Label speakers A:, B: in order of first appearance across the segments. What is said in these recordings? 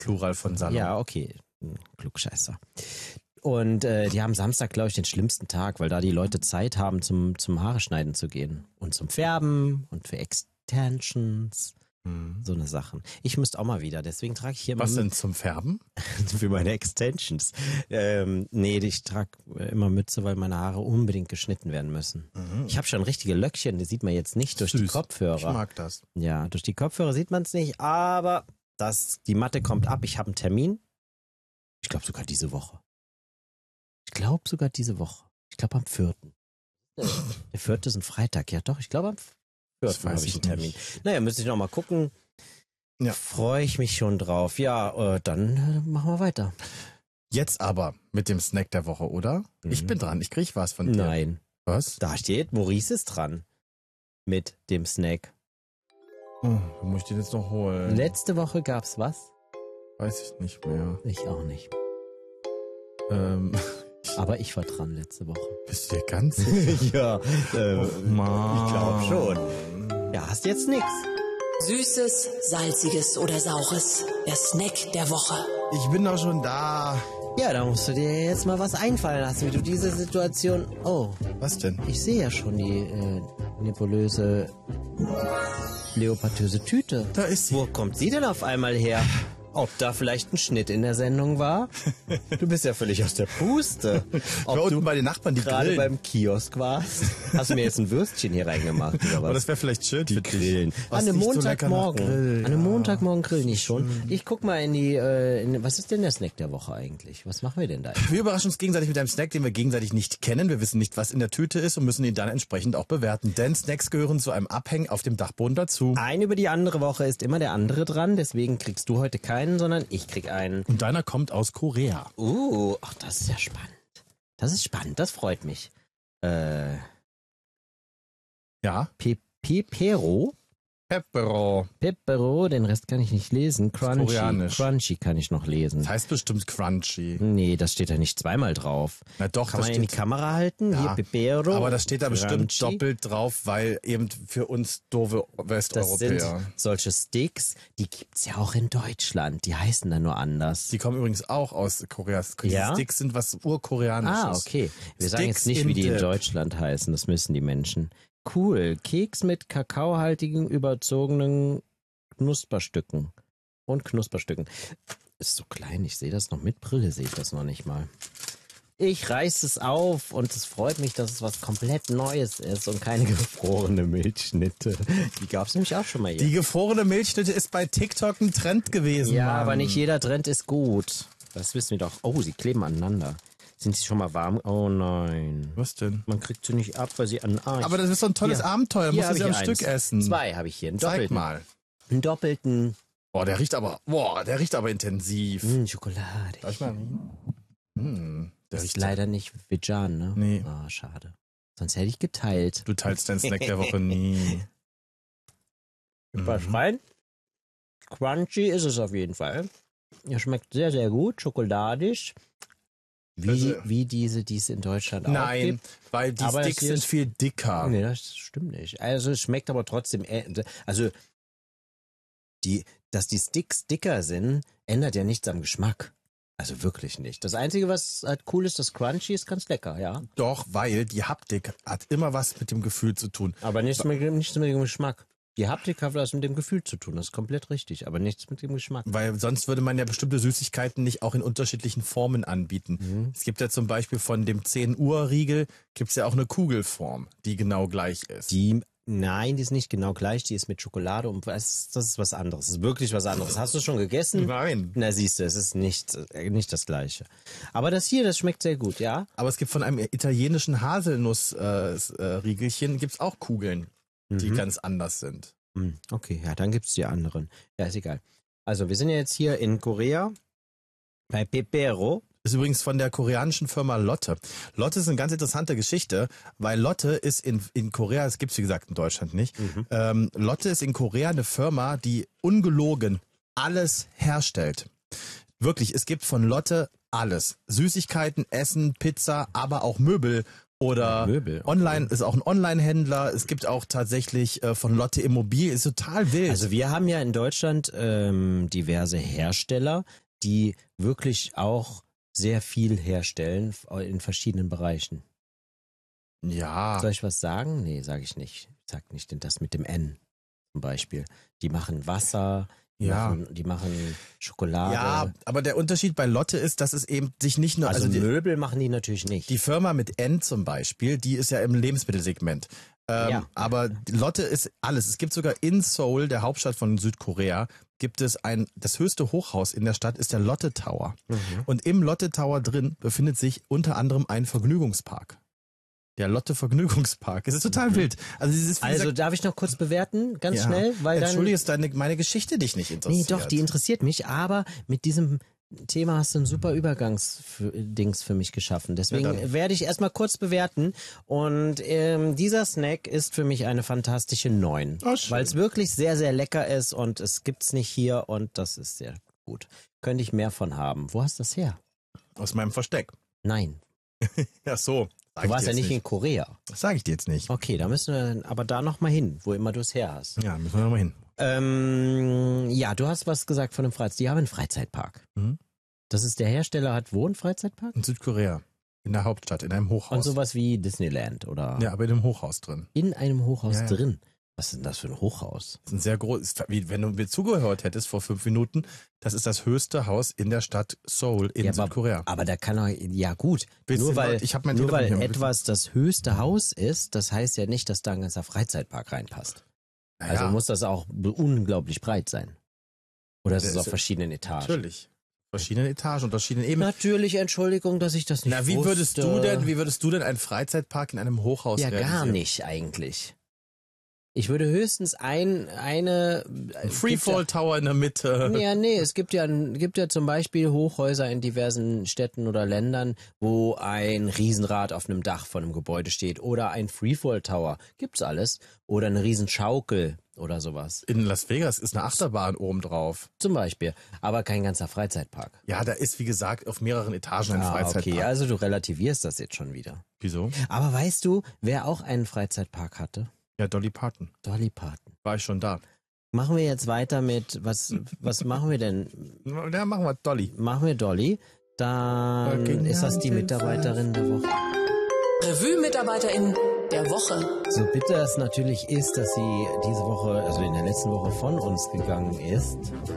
A: Plural von Salon.
B: Ja, okay. Klugscheißer. Und die haben Samstag, glaube ich, den schlimmsten Tag, weil da die Leute Zeit haben, zum Haare schneiden zu gehen. Und zum Färben und für Extensions. So eine Sachen. Ich müsste auch mal wieder, deswegen trage ich hier
A: Was denn zum Färben?
B: für meine Extensions. Nee, ich trage immer Mütze, weil meine Haare unbedingt geschnitten werden müssen. Ich habe schon richtige Löckchen, die sieht man jetzt nicht durch die Kopfhörer.
A: Ich mag das.
B: Ja, durch die Kopfhörer sieht man es nicht, aber die Matte kommt ab. Ich habe einen Termin. Ich glaube sogar diese Woche. Ich glaube am 4. Der 4. ist ein Freitag. Ja doch, ich glaube am 4. habe ich einen Termin. Naja, müsste ich noch mal gucken.
A: Ja.
B: Freue ich mich schon drauf. Ja, dann machen wir weiter.
A: Jetzt aber mit dem Snack der Woche, oder? Ich bin dran, ich krieg was von dir.
B: Nein.
A: Was?
B: Da steht, Maurice ist dran. Mit dem Snack.
A: Oh, wo muss ich den jetzt noch holen?
B: Letzte Woche gab's was?
A: Weiß ich nicht mehr.
B: Ich auch nicht.
A: Ähm,
B: Aber ich war dran letzte Woche.
A: bist du dir ganz sicher?
B: Ja,
A: Mann.
B: ich glaube schon. Ja, hast jetzt nix.
C: Süßes, salziges oder saures. Der Snack der Woche.
A: Ich bin doch schon da.
B: Ja, da musst du dir jetzt mal was einfallen lassen, wie du diese Situation... Oh,
A: Was denn?
B: ich sehe ja schon die nebulöse, leopardöse Tüte.
A: Da ist sie.
B: Wo kommt sie denn auf einmal her? Ob da vielleicht ein Schnitt in der Sendung war? Du bist ja völlig aus der Puste. Ob
A: Unten
B: du
A: bei den Nachbarn, die
B: gerade
A: grillen.
B: beim Kiosk warst? Hast du mir jetzt ein Würstchen hier reingemacht oder
A: Aber
B: was?
A: das wäre vielleicht schön für dich.
B: Grillen.
A: Was
B: An einem
A: riecht so lecker nach
B: Montagmorgen.
A: Grill?
B: An einem
A: Ja.
B: Montagmorgen grillen ich schon. Ich guck mal was ist denn der Snack der Woche eigentlich? Was machen wir denn da?
A: Wir überraschen uns gegenseitig mit einem Snack, den wir gegenseitig nicht kennen. Wir wissen nicht, was in der Tüte ist und müssen ihn dann entsprechend auch bewerten. Denn Snacks gehören zu einem Abhängen auf dem Dachboden dazu.
B: Ein über die andere Woche ist immer der andere dran, deswegen kriegst du heute keinen, sondern ich krieg einen.
A: Und deiner kommt aus Korea.
B: Ach, das ist ja spannend. Das ist spannend, das freut mich.
A: Ja.
B: Pepero?
A: Pepero.
B: Pepero, den Rest kann ich nicht lesen. Crunchy.
A: koreanisch.
B: Crunchy kann ich noch lesen.
A: Das heißt bestimmt crunchy.
B: Nee, das steht da nicht zweimal drauf.
A: Na doch,
B: Kann
A: das
B: man in die
A: steht...
B: Kamera halten?
A: Ja,
B: Hier, Pepero.
A: aber das steht da bestimmt
B: Crunchy.
A: doppelt drauf, weil eben für uns doofe
B: Das sind
A: Westeuropäer.
B: solche Sticks, die gibt's ja auch in Deutschland. Die heißen dann nur anders.
A: Die kommen übrigens auch aus Korea. Die
B: Ja?
A: Sticks sind was urkoreanisches.
B: Okay. Wir sagen
A: Sticks
B: jetzt nicht, wie die in
A: dip.
B: Deutschland heißen. Das müssen die Menschen. Cool. Keks mit kakaohaltigen, überzogenen Knusperstücken. Und Knusperstücken. Ist so klein, ich sehe das noch. Mit Brille sehe ich das noch nicht mal. Ich reiß es auf und es freut mich, dass es was komplett Neues ist und keine gefrorene Milchschnitte. Die gab's nämlich auch schon mal hier.
A: Die gefrorene Milchschnitte ist bei TikTok ein Trend gewesen.
B: Ja,
A: Mann.
B: aber nicht jeder Trend ist gut. Das wissen wir doch. Oh, sie kleben aneinander. Sind sie schon mal warm? Oh nein.
A: Was denn?
B: Man kriegt sie nicht ab, weil sie an...
A: Aber das ist so ein tolles
B: Hier.
A: Abenteuer.
B: Hier
A: Musst
B: hab
A: du sie
B: ich
A: am
B: eins.
A: Stück essen.
B: 2 habe ich hier. Einen
A: Zeig
B: doppelten.
A: mal.
B: Einen doppelten
A: Der riecht aber intensiv.
B: Schokolade.
A: Darf ich mal riechen? Der
B: Das ist
A: riecht
B: leider nicht vegan, ne?
A: Nee.
B: Ah, schade. Sonst hätte ich geteilt.
A: Du teilst deinen Snack der Woche nie.
B: Was rein? Crunchy ist es auf jeden Fall. Er schmeckt sehr, sehr gut. Schokoladig. Wie diese, die es in Deutschland auch
A: Nein,
B: gibt.
A: weil die
B: Aber
A: Sticks
B: das hier
A: sind
B: ist-
A: viel dicker.
B: Nee, das stimmt nicht. Also es schmeckt aber trotzdem, also dass die Sticks dicker sind, ändert ja nichts am Geschmack. Also wirklich nicht. Das Einzige, was halt cool ist, das Crunchy ist ganz lecker, ja.
A: Doch, weil die Haptik hat immer was mit dem Gefühl zu tun.
B: Aber nichts mit dem Geschmack. Die Haptik hat was mit dem Gefühl zu tun, das ist komplett richtig, aber nichts mit dem Geschmack.
A: Weil sonst würde man ja bestimmte Süßigkeiten nicht auch in unterschiedlichen Formen anbieten.
B: Mhm.
A: Es gibt ja zum Beispiel von dem 10 Uhr Riegel gibt's ja auch eine Kugelform, die genau gleich ist.
B: Nein, die ist nicht genau gleich, die ist mit Schokolade und das ist was anderes. Das ist wirklich was anderes. Hast du schon gegessen?
A: Nein.
B: Na siehst du, es ist nicht das Gleiche. Aber das hier, das schmeckt sehr gut, ja?
A: Aber es gibt von einem italienischen Haselnuss-Riegelchen gibt's auch Kugeln, die ganz anders sind.
B: Okay, ja, dann gibt's die anderen. Ja, ist egal. Also, wir sind ja jetzt hier in Korea bei Pepero.
A: Ist übrigens von der koreanischen Firma Lotte. Lotte ist eine ganz interessante Geschichte, weil Lotte ist in Korea, das gibt's wie gesagt in Deutschland nicht, Lotte ist in Korea eine Firma, die ungelogen alles herstellt. Wirklich, es gibt von Lotte alles. Süßigkeiten, Essen, Pizza, aber auch Möbel Oder
B: Möbel.
A: online ist auch ein Online-Händler. Es gibt auch tatsächlich von Lotte Immobilien, ist total wild.
B: Also wir haben ja in Deutschland diverse Hersteller, die wirklich auch sehr viel herstellen in verschiedenen Bereichen.
A: ja.
B: Soll ich was sagen? Nee, sage ich nicht. Ich sag nicht das mit dem N zum Beispiel. Die machen Wasser,
A: Ja.
B: die machen Schokolade.
A: Ja, aber der Unterschied bei Lotte ist, dass es eben sich nicht nur,
B: also
A: die
B: Möbel machen die natürlich nicht.
A: Die Firma mit N zum Beispiel, die ist ja im Lebensmittelsegment.
B: Ja.
A: Aber Lotte ist alles. Es gibt sogar in Seoul, der Hauptstadt von Südkorea, gibt es das höchste Hochhaus in der Stadt ist der Lotte Tower. Und im Lotte Tower drin befindet sich unter anderem ein Vergnügungspark. Der Lotte Vergnügungspark. Es ist total wild. Also, dieses, wie
B: Also
A: gesagt,
B: darf ich noch kurz bewerten, ganz
A: ja.
B: schnell, weil dann...
A: Entschuldige, ist meine Geschichte dich nicht
B: Nee,
A: interessiert.
B: doch, die interessiert mich, aber mit diesem Thema hast du ein super Übergangsdings für mich geschaffen. Deswegen
A: dann.
B: werde ich erstmal kurz bewerten. Und dieser Snack ist für mich eine fantastische 9.
A: Oh, schön.
B: Weil es wirklich sehr, sehr lecker ist und es gibt's nicht hier und das ist sehr gut. Könnte ich mehr von haben. Wo hast du das her?
A: Aus meinem Versteck.
B: Nein,
A: Ja, so. Sag
B: du
A: ich
B: warst
A: dir
B: ja
A: jetzt
B: nicht in Korea.
A: Das sage ich dir jetzt nicht.
B: Okay, da müssen wir aber da nochmal hin, wo immer du es her hast.
A: Ja, müssen wir nochmal hin.
B: Ja, du hast was gesagt von einem Freizeitpark. Die haben einen Freizeitpark.
A: Mhm.
B: Das ist der Hersteller, hat wo einen Freizeitpark?
A: In Südkorea. In der Hauptstadt, in einem Hochhaus.
B: Und sowas wie Disneyland oder
A: Ja, aber in einem Hochhaus drin.
B: in einem Hochhaus
A: Ja, ja.
B: drin. Was ist denn das für ein Hochhaus?
A: Das ist ein sehr groß, wie wenn du mir zugehört hättest vor 5 Minuten, das ist das höchste Haus in der Stadt Seoul in
B: Ja,
A: Südkorea.
B: Aber da kann er, ja gut,
A: Bisschen
B: nur weil,
A: laut. Ich hab mein
B: nur
A: Telefon
B: weil
A: hier.
B: etwas das höchste Haus ist, das heißt ja nicht, dass da ein ganzer Freizeitpark reinpasst.
A: Naja,
B: Also muss das auch unglaublich breit sein. Oder ist
A: Der
B: es auf
A: ist-
B: verschiedenen Etagen?
A: natürlich. Verschiedene Etagen und verschiedene Ebenen.
B: Natürlich, Entschuldigung, dass ich das nicht
A: Na, wie
B: wusste.
A: würdest du denn einen Freizeitpark in einem Hochhaus
B: Ja,
A: realisieren?
B: gar nicht eigentlich. Ich würde höchstens eine
A: Ein Freefall Tower in der Mitte.
B: Ja, nee, es gibt ja zum Beispiel Hochhäuser in diversen Städten oder Ländern, wo ein Riesenrad auf einem Dach von einem Gebäude steht oder ein Freefall Tower. Gibt's alles. Oder eine Riesenschaukel oder sowas.
A: In Las Vegas ist eine Achterbahn oben drauf.
B: Zum Beispiel. Aber kein ganzer Freizeitpark.
A: Ja, da ist, wie gesagt, auf mehreren Etagen ein Freizeitpark.
B: Okay, also du relativierst das jetzt schon wieder.
A: Wieso?
B: Aber weißt du, wer auch einen Freizeitpark hatte?
A: Ja, Dolly Parton.
B: Dolly Parton.
A: War ich schon da.
B: Machen wir jetzt weiter mit, was machen wir denn?
A: Ja, machen wir Dolly.
B: Machen wir Dolly. Dann
A: Fucking
B: ist das die Mitarbeiterin der Woche.
C: Revue-Mitarbeiterin der Woche.
B: So bitter es natürlich ist, dass sie diese Woche, also in der letzten Woche von uns gegangen ist,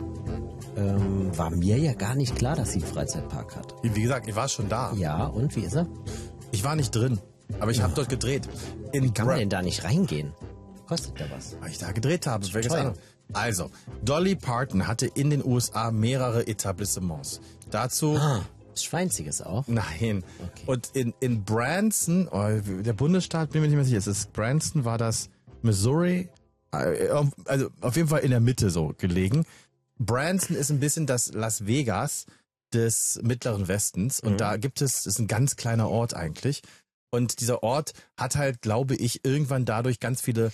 B: war mir ja gar nicht klar, dass sie einen Freizeitpark hat.
A: Wie gesagt, ich war schon da.
B: Ja, und wie ist er?
A: Ich war nicht drin, aber ich habe dort gedreht.
B: Kann man denn da nicht reingehen? Kostet da was?
A: Weil ich da gedreht habe. Welches
B: teuer.
A: andere? Also, Dolly Parton hatte in den USA mehrere Etablissements. Dazu,
B: Schweinziges auch.
A: nein.
B: Okay.
A: Und in Branson, der Bundesstaat, bin mir nicht mehr sicher, es ist Branson, war das Missouri, also auf jeden Fall in der Mitte so gelegen. Branson ist ein bisschen das Las Vegas des Mittleren Westens und da gibt es, ist ein ganz kleiner Ort eigentlich. Und dieser Ort hat halt, glaube ich, irgendwann dadurch ganz viele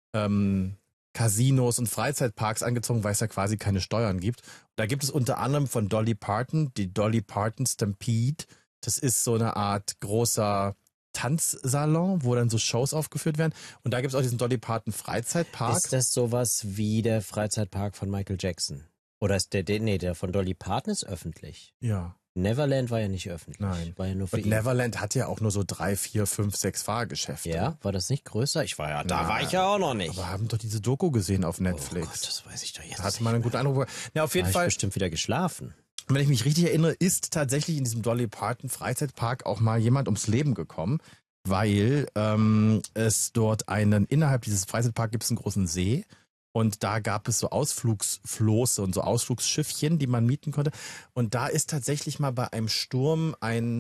A: Casinos und Freizeitparks angezogen, weil es ja quasi keine Steuern gibt. Da gibt es unter anderem von Dolly Parton die Dolly Parton Stampede. Das ist so eine Art großer Tanzsalon, wo dann so Shows aufgeführt werden. Und da gibt es auch diesen Dolly Parton Freizeitpark.
B: Ist das sowas wie der Freizeitpark von Michael Jackson? Oder ist der von Dolly Parton ist öffentlich?
A: Ja.
B: Neverland war ja nicht öffentlich.
A: Nein.
B: War ja nur für
A: Und
B: ihn.
A: Neverland hat ja auch nur so 3, 4, 5, 6 Fahrgeschäfte.
B: Ja, war das nicht größer? Da
A: Na,
B: war ich ja auch noch nicht.
A: Aber haben doch diese Doku gesehen auf
B: Oh
A: Netflix.
B: Gott, das weiß ich doch jetzt
A: Da hatte
B: nicht.
A: man einen guten Eindruck. Ja, auf jeden
B: Habe ich
A: Fall.
B: bestimmt wieder geschlafen.
A: Wenn ich mich richtig erinnere, ist tatsächlich in diesem Dolly Parton Freizeitpark auch mal jemand ums Leben gekommen, weil es dort innerhalb dieses Freizeitparks gibt es einen großen See und da gab es so Ausflugsflosse und so Ausflugsschiffchen, die man mieten konnte. Und da ist tatsächlich mal bei einem Sturm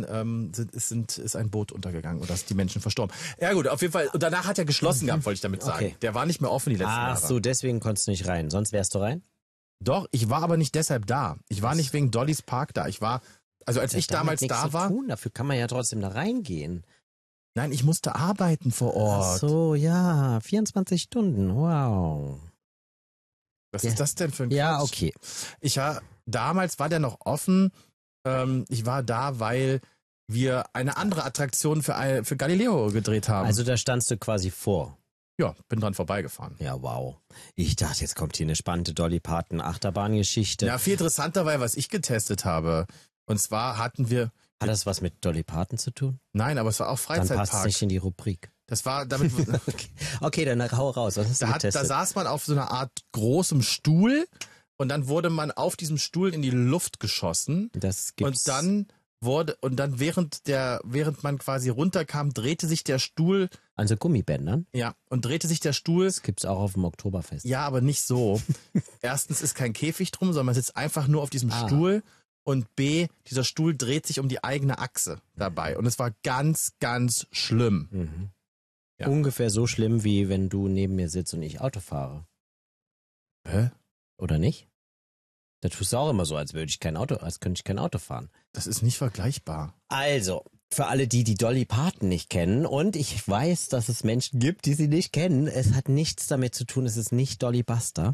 A: ist ein Boot untergegangen und da sind die Menschen verstorben. Ja gut, auf jeden Fall. Und danach hat er geschlossen gehabt, wollte ich damit sagen.
B: Okay.
A: Der war nicht mehr offen die letzten
B: Ach
A: Jahre.
B: so, deswegen konntest du nicht rein. Sonst wärst du rein?
A: Doch, ich war aber nicht deshalb da. Ich war nicht wegen Dollys Park da. Ich war, also als ich
B: Das hat
A: damals
B: damit nichts
A: da
B: zu
A: war,
B: tun. Dafür kann man ja trotzdem da reingehen.
A: nein, ich musste arbeiten vor Ort.
B: Ach so, ja, 24 Stunden, wow.
A: Was
B: Ja.
A: ist das denn für ein
B: Ja,
A: Quatsch?
B: okay.
A: Damals war der noch offen. Ich war da, weil wir eine andere Attraktion für Galileo gedreht haben.
B: Also da standst du quasi vor.
A: Ja, bin dran vorbeigefahren.
B: Ja, wow. Ich dachte, jetzt kommt hier eine spannende Dolly Parton Achterbahngeschichte.
A: Ja, viel interessanter war, was ich getestet habe. Und zwar hatten wir...
B: Hat das was mit Dolly Parton zu tun?
A: Nein, aber es war auch
B: Dann passt es
A: Freizeitpark.
B: nicht in die Rubrik.
A: Das war damit...
B: Okay, dann hau raus. Was hast du
A: Da
B: getestet?
A: saß man auf so einer Art großem Stuhl und dann wurde man auf diesem Stuhl in die Luft geschossen.
B: Das gibt's.
A: Und dann während man quasi runterkam, drehte sich der Stuhl,
B: An so Gummibändern?
A: drehte sich der Stuhl.
B: Das gibt's auch auf dem Oktoberfest.
A: Ja, aber nicht so. Erstens ist kein Käfig drum, sondern man sitzt einfach nur auf diesem Stuhl. Und B, dieser Stuhl dreht sich um die eigene Achse dabei. Und es war ganz, ganz schlimm.
B: Mhm.
A: Ja.
B: Ungefähr so schlimm, wie wenn du neben mir sitzt und ich Auto fahre.
A: Hä?
B: Oder nicht? Da tust du auch immer so, als könnte ich kein Auto fahren.
A: Das ist nicht vergleichbar.
B: Also, für alle die Dolly Parton nicht kennen, und ich weiß, dass es Menschen gibt, die sie nicht kennen, es hat nichts damit zu tun, es ist nicht Dolly Buster.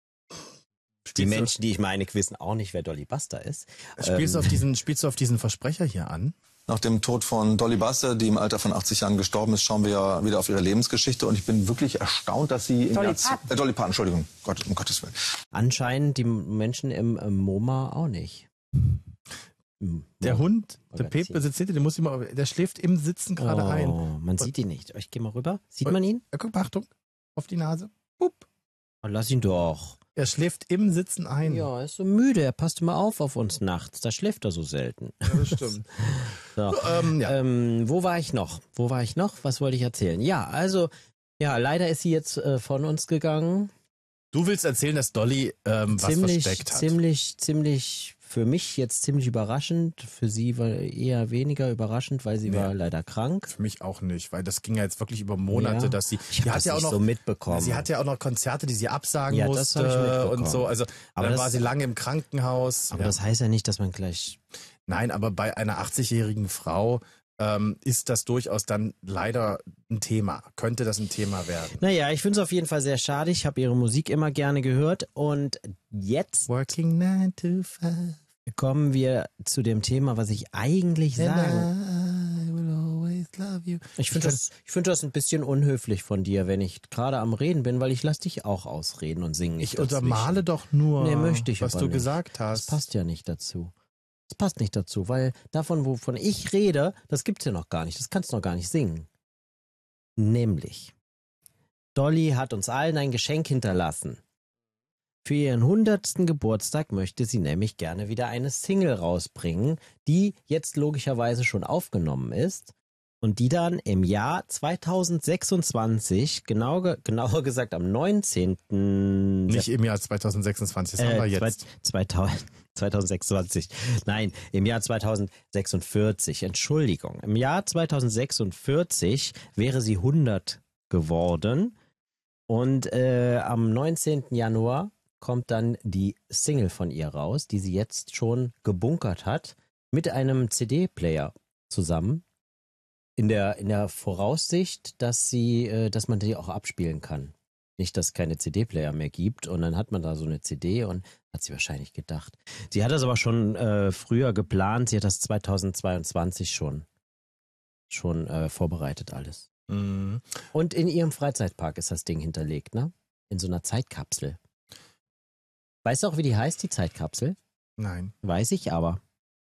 B: Die Menschen, die ich meine, wissen auch nicht, wer Dolly Buster ist.
A: Spielst du auf diesen Versprecher hier an?
D: Nach dem Tod von Dolly Buster, die im Alter von 80 Jahren gestorben ist, schauen wir ja wieder auf ihre Lebensgeschichte. Und ich bin wirklich erstaunt, dass sie... Dolly Parton, Entschuldigung. Um Gottes Willen.
B: Anscheinend die Menschen im MoMA auch nicht.
A: Der Hund, der
B: Magazin.
A: Pepe sitzt hinter, der schläft im Sitzen gerade ein.
B: Man sieht ihn nicht. Ich geh mal rüber. Sieht man ihn?
A: Ja, guck mal, Achtung, auf die Nase. Pup.
B: Oh, lass ihn doch.
A: Er schläft im Sitzen ein.
B: Ja, er ist so müde. Er passt immer auf uns nachts. Da schläft er so selten.
A: Ja, das stimmt.
B: So. Wo war ich noch? Was wollte ich erzählen? Ja, also, leider ist sie jetzt von uns gegangen.
A: Du willst erzählen, dass Dolly was versteckt hat.
B: Ziemlich, für mich jetzt ziemlich überraschend. Für sie war eher weniger überraschend, weil sie war leider krank.
A: Für mich auch nicht, weil das ging ja jetzt wirklich über Monate, dass sie...
B: Ich habe das nicht so mitbekommen.
A: Sie hatte ja auch noch Konzerte, die sie absagen
B: das
A: musste
B: hab ich mitbekommen.
A: und so. Also
B: Aber
A: dann
B: das-
A: war sie lange im Krankenhaus.
B: Aber das heißt ja nicht, dass man gleich...
A: Nein, aber bei einer 80-jährigen Frau ist das durchaus dann leider ein Thema. Könnte das ein Thema werden.
B: Naja, ich finde es auf jeden Fall sehr schade. Ich habe ihre Musik immer gerne gehört. Und jetzt
A: Working 9 to 5.
B: kommen wir zu dem Thema, was ich eigentlich sagen.
A: I will always love you.
B: Ich finde das ein bisschen unhöflich von dir, wenn ich gerade am Reden bin, weil ich lass dich auch ausreden und singen.
A: Ich untermale doch nur,
B: Nee, möchte ich
A: was
B: aber
A: du
B: nicht.
A: gesagt
B: Das
A: hast.
B: passt ja nicht dazu. Das passt nicht dazu, weil davon, wovon ich rede, das gibt's ja noch gar nicht. Das kannst du noch gar nicht singen. Nämlich, Dolly hat uns allen ein Geschenk hinterlassen. Für ihren 100. Geburtstag möchte sie nämlich gerne wieder eine Single rausbringen, die jetzt logischerweise schon aufgenommen ist und die dann im Jahr 2026, genauer gesagt am 19.
A: Nicht im Jahr 2026, das haben wir jetzt.
B: 2026. Nein, im Jahr 2046. Entschuldigung. Im Jahr 2046 wäre sie 100 geworden. Und am 19. Januar kommt dann die Single von ihr raus, die sie jetzt schon gebunkert hat, mit einem CD-Player zusammen. In der Voraussicht, dass man die auch abspielen kann. Nicht, dass es keine CD-Player mehr gibt und dann hat man da so eine CD und hat sie wahrscheinlich gedacht. Sie hat das aber schon früher geplant, sie hat das 2022 schon vorbereitet alles.
A: Mhm.
B: Und in ihrem Freizeitpark ist das Ding hinterlegt, ne? In so einer Zeitkapsel. Weißt du auch, wie die heißt, die Zeitkapsel?
A: Nein,
B: Weiß ich aber.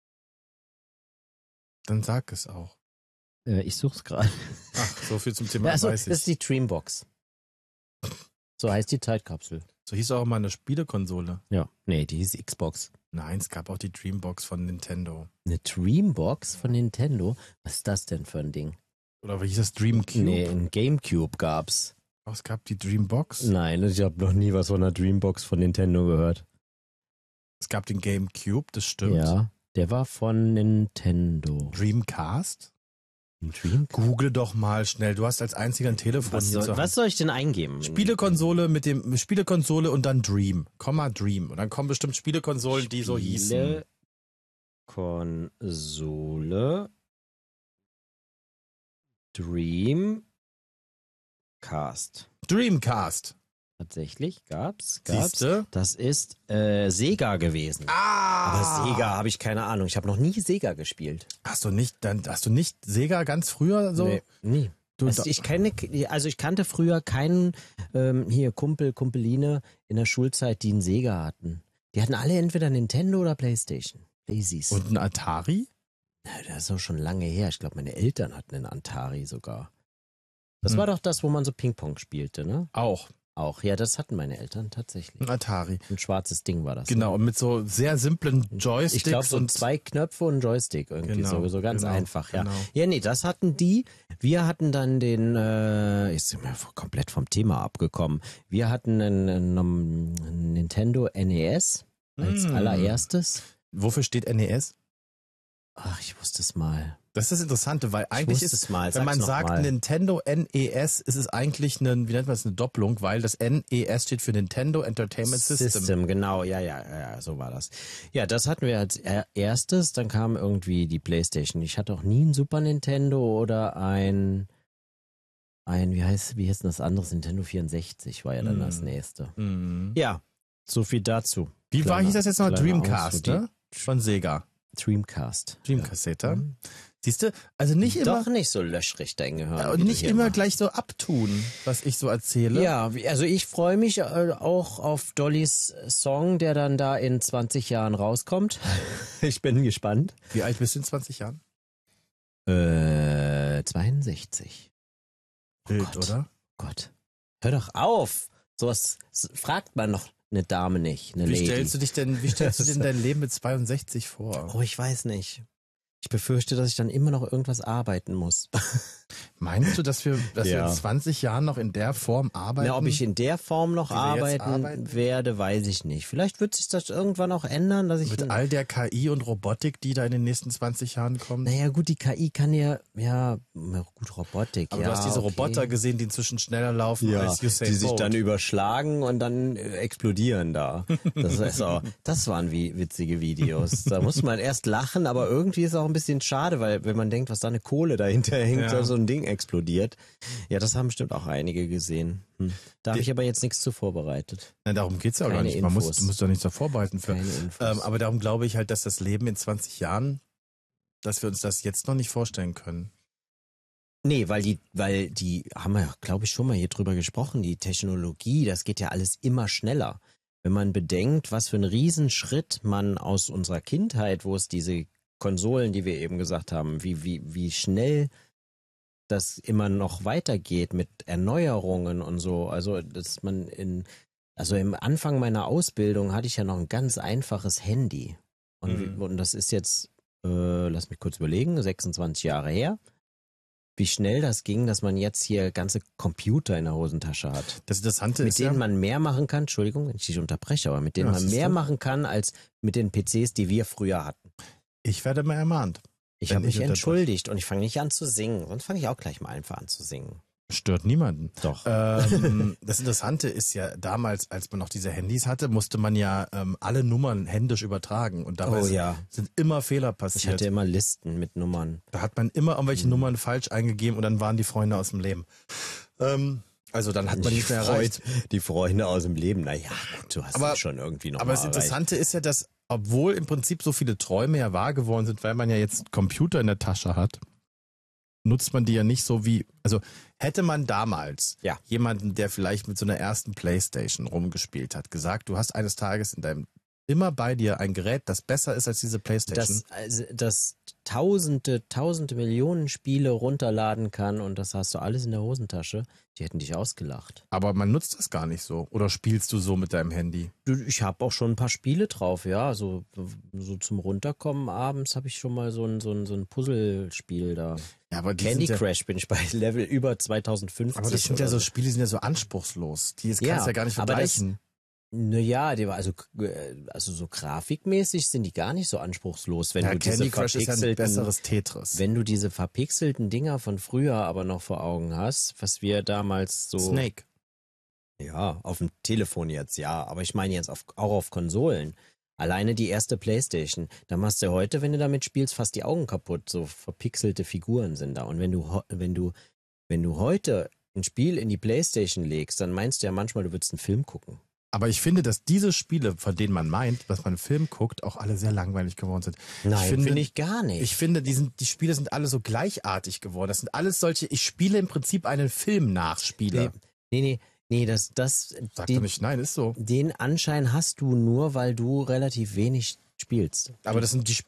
A: dann sag es auch.
B: Ich such's gerade.
A: Ach, so viel zum Thema
B: Also,
A: weiß
B: das ist
A: ich.
B: die Dreambox. So heißt die Zeitkapsel.
A: So hieß auch mal eine Spielekonsole.
B: Ja. Nee, die hieß Xbox.
A: Nein, es gab auch die Dreambox von Nintendo.
B: Eine Dreambox von Nintendo? Was ist das denn für ein Ding?
A: Oder wie hieß das? Dreamcube?
B: Nee, ein Gamecube gab's.
A: Oh, es gab die Dreambox.
B: Nein, ich habe noch nie was von einer Dreambox von Nintendo gehört.
A: Es gab den Gamecube, das stimmt.
B: Ja, der war von Nintendo.
A: Dreamcast?
B: Ein Dreamcube?
A: Google doch mal schnell. Du hast als einziger ein Telefon hier zu Hause.
B: Was soll ich denn eingeben?
A: Spielekonsole Spielekonsole und dann Dream. Dream. Und dann kommen bestimmt Spielekonsolen, die so hießen.
B: Konsole Dreamcast.
A: Dreamcast.
B: Tatsächlich, gab's.
A: Siehste?
B: Das ist Sega gewesen. Aber Sega habe ich keine Ahnung. Ich habe noch nie Sega gespielt.
A: Hast du nicht Sega ganz früher so?
B: Nee, nie. Ich kannte früher keinen Kumpeline in der Schulzeit, die einen Sega hatten. Die hatten alle entweder Nintendo oder Playstation. Playsys.
A: Und ein Atari?
B: Na, das ist auch schon lange her. Ich glaube, meine Eltern hatten einen Atari sogar. Das war doch das, wo man so Ping-Pong spielte, ne? Auch, ja, das hatten meine Eltern tatsächlich.
A: Ein Atari.
B: Ein schwarzes Ding war das.
A: Genau, mit so sehr simplen Joysticks.
B: Ich glaube, so
A: und 2
B: Knöpfe und ein Joystick irgendwie, so ganz einfach, ja.
A: Genau.
B: Ja, nee, das hatten die. Wir hatten dann den, jetzt sind wir komplett vom Thema abgekommen. Wir hatten einen Nintendo NES als allererstes.
A: Wofür steht NES?
B: Ach, ich wusste es mal.
A: Das ist das Interessante, weil eigentlich wenn man sagt Nintendo NES, ist es eigentlich eine Doppelung, weil das NES steht für Nintendo Entertainment System.
B: Genau, ja, so war das. Ja, das hatten wir als erstes, dann kam irgendwie die PlayStation. Ich hatte auch nie ein Super Nintendo oder ein wie heißt denn das andere? Nintendo 64 war ja dann das nächste. Ja, so viel dazu.
A: Wie hieß das jetzt noch? Dreamcast, ne? Von Sega.
B: Dreamcast.
A: Dreamcast-Setter. Siehst du, also nicht immer...
B: Doch nicht so löchrig deine hören.
A: Und nicht immer gleich so abtun, was ich so erzähle.
B: Ja, also ich freue mich auch auf Dollys Song, der dann da in 20 Jahren rauskommt. Ich bin gespannt.
A: Wie alt bist du in 20 Jahren?
B: 62.
A: Wild,
B: Gott.
A: oder?
B: Gott. Hör doch auf. Sowas fragt man noch eine Dame nicht, eine Lady.
A: Wie stellst du dir dein Leben mit 62 vor?
B: Oh, ich weiß nicht. Ich befürchte, dass ich dann immer noch irgendwas arbeiten muss.
A: Meinst du, dass wir in 20 Jahren noch in der Form arbeiten?
B: Na, ob ich in der Form noch arbeiten werde, weiß ich nicht. Vielleicht wird sich das irgendwann auch ändern, dass ich...
A: Mit all der KI und Robotik, die da in den nächsten 20 Jahren kommt?
B: Naja, gut, die KI kann gut, Robotik,
A: aber du hast diese Roboter gesehen, die inzwischen schneller laufen als Usain
B: die sich
A: Bolt.
B: dann überschlagen und dann explodieren da. Das waren witzige Videos. Da muss man erst lachen, aber irgendwie ist es auch ein bisschen schade, weil wenn man denkt, was da eine Kohle dahinter hängt, so ein Ding explodiert. Ja, das haben bestimmt auch einige gesehen. Da habe ich aber jetzt nichts zu vorbereitet.
A: Nein, darum geht's ja auch gar nicht. Du musst doch nichts da vorbereiten für. Aber darum glaube ich halt, dass das Leben in 20 Jahren, dass wir uns das jetzt noch nicht vorstellen können.
B: Nee, weil die haben wir ja, glaube ich, schon mal hier drüber gesprochen, die Technologie, das geht ja alles immer schneller. Wenn man bedenkt, was für einen Riesenschritt man aus unserer Kindheit, wo es diese Konsolen, die wir eben gesagt haben, wie schnell das immer noch weitergeht mit Erneuerungen und so. Also, dass man im Anfang meiner Ausbildung hatte ich ja noch ein ganz einfaches Handy. Und das ist jetzt, lass mich kurz überlegen, 26 Jahre her. Wie schnell das ging, dass man jetzt hier ganze Computer in der Hosentasche hat.
A: Das Interessante ist
B: mit denen man mehr machen kann, Entschuldigung, wenn ich dich unterbreche, aber mit denen man mehr machen kann als mit den PCs, die wir früher hatten.
A: Ich werde mal ermahnt.
B: Ich habe mich entschuldigt und ich fange nicht an zu singen. Sonst fange ich auch gleich mal einfach an zu singen.
A: Stört niemanden.
B: Doch.
A: Das Interessante ist ja, damals, als man noch diese Handys hatte, musste man ja alle Nummern händisch übertragen. Und dabei sind immer Fehler passiert.
B: Ich hatte immer Listen mit Nummern.
A: Da hat man immer irgendwelche Nummern falsch eingegeben und dann waren die Freunde aus dem Leben. Also dann hat man nicht mehr erreicht.
B: Die Freunde aus dem Leben, naja, gut, du hast es schon irgendwie noch
A: Aber das Interessante ist ja, dass, obwohl im Prinzip so viele Träume ja wahr geworden sind, weil man ja jetzt Computer in der Tasche hat, nutzt man die ja nicht so wie, also hätte man damals jemanden, der vielleicht mit so einer ersten Playstation rumgespielt hat, gesagt, du hast eines Tages immer bei dir ein Gerät, das besser ist als diese Playstation.
B: Das tausende Millionen Spiele runterladen kann und das hast du alles in der Hosentasche, die hätten dich ausgelacht.
A: Aber man nutzt das gar nicht so. Oder spielst du so mit deinem Handy?
B: Ich habe auch schon ein paar Spiele drauf, ja. So zum Runterkommen abends habe ich schon mal so ein Puzzlespiel da.
A: Ja, aber
B: Candy Crush bin ich bei Level über 2050.
A: Aber das sind ja so Spiele, die sind ja so anspruchslos. Die kannst du ja gar nicht vergleichen.
B: Naja, also so grafikmäßig sind die gar nicht so anspruchslos. Wenn du
A: Candy Crush ist ja ein besseres Tetris.
B: Wenn du diese verpixelten Dinger von früher aber noch vor Augen hast, was wir damals so...
A: Snake.
B: Ja, auf dem Telefon jetzt, ja. Aber ich meine jetzt auch auf Konsolen. Alleine die erste Playstation. Da machst du heute, wenn du damit spielst, fast die Augen kaputt. So verpixelte Figuren sind da. Und wenn du heute ein Spiel in die Playstation legst, dann meinst du ja manchmal, du würdest einen Film gucken.
A: Aber ich finde, dass diese Spiele, von denen man meint, dass man einen Film guckt, auch alle sehr langweilig geworden sind.
B: Nein, finde ich gar nicht.
A: Ich finde, die Spiele sind alle so gleichartig geworden. Das sind alles solche, ich spiele im Prinzip einen Film nach Spiele.
B: Nee, das
A: Sag doch nicht, nein, ist so.
B: Den Anschein hast du nur, weil du relativ wenig spielst.
A: Aber das sind die